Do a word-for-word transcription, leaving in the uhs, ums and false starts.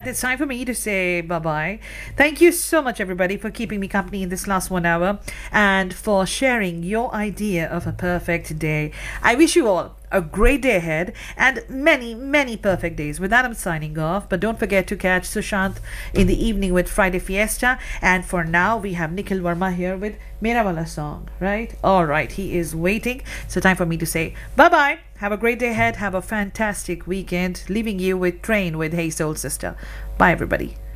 it's time for me to say bye-bye. Thank you so much, everybody, for keeping me company in this last one hour and for sharing your idea of a perfect day. I wish you all a great day ahead and many, many perfect days. With that, I'm signing off. But don't forget to catch Sushant in the evening with Friday Fiesta. And for now, we have Nikhil Verma here with Mera Wala song, right? All right, he is waiting. So time for me to say bye-bye. Have a great day ahead. Have a fantastic weekend. Leaving you with Train with Hey Soul Sister. Bye, everybody.